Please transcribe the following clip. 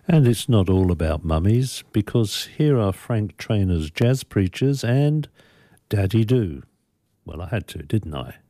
And it's not all about mummies, because here are Frank Trainor's Jazz Preachers and Daddy Do. Well, I had to, didn't I?